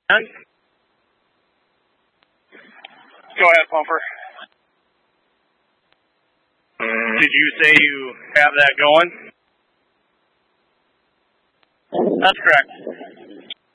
Go ahead, Pumper. Did you say you have that going? That's correct.